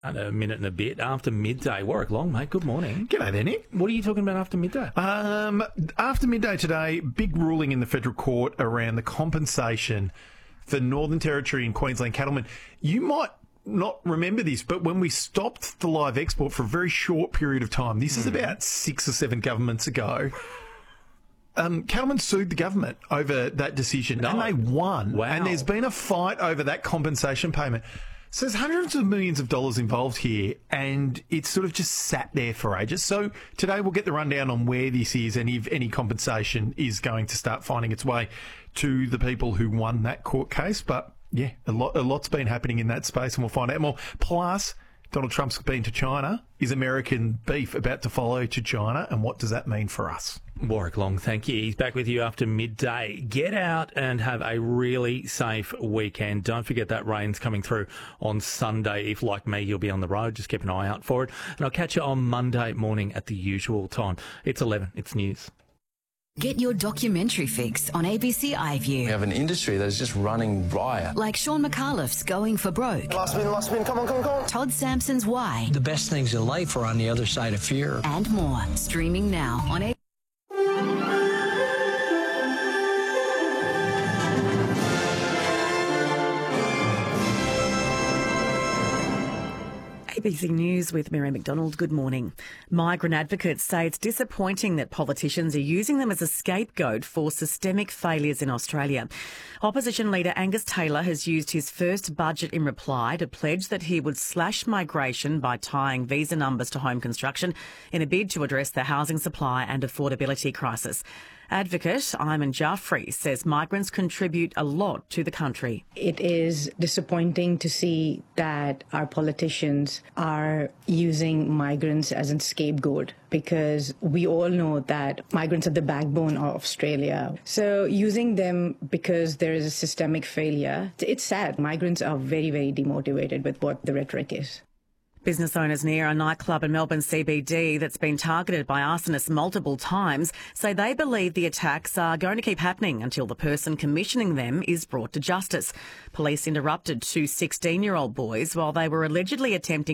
And a minute and a bit after midday. Warwick Long, mate, good morning. G'day there, Nick. What are you talking about after midday? After midday today, big ruling in the federal court around the compensation for Northern Territory and Queensland cattlemen. You might not remember this, but when we stopped the live export for a very short period of time, this is about 6 or 7 governments ago, cattlemen sued the government over that decision and they won. Wow. And there's been a fight over that compensation payment. So there's hundreds of millions of dollars involved here, and it's sort of just sat there for ages. So today we'll get the rundown on where this is and if any compensation is going to start finding its way to the people who won that court case. But yeah, a lot's been happening in that space, and we'll find out more. Plus, Donald Trump's been to China. Is American beef about to follow to China, and what does that mean for us? Warwick Long, thank you. He's back with you after midday. Get out and have a really safe weekend. Don't forget that rain's coming through on Sunday. If, like me, you'll be on the road, just keep an eye out for it. And I'll catch you on Monday morning at the usual time. It's 11. It's news. Get your documentary fix on ABC iView. We have an industry that is just running riot. Like Sean McAuliffe's Going for Broke. Last spin, come on. Todd Sampson's Why. The best things in life are on the other side of fear. And more. Streaming now on ABC. ABC News with Mary McDonald. Good morning. Migrant advocates say it's disappointing that politicians are using them as a scapegoat for systemic failures in Australia. Opposition leader Angus Taylor has used his first budget in reply to pledge that he would slash migration by tying visa numbers to home construction in a bid to address the housing supply and affordability crisis. Advocate Iman Jaffrey says migrants contribute a lot to the country. It is disappointing to see that our politicians are using migrants as a scapegoat, because we all know that migrants are the backbone of Australia. So using them because there is a systemic failure, it's sad. Migrants are very, very demotivated with what the rhetoric is. Business owners near a nightclub in Melbourne CBD that's been targeted by arsonists multiple times say they believe the attacks are going to keep happening until the person commissioning them is brought to justice. Police interrupted 2 16-year-old boys while they were allegedly attempting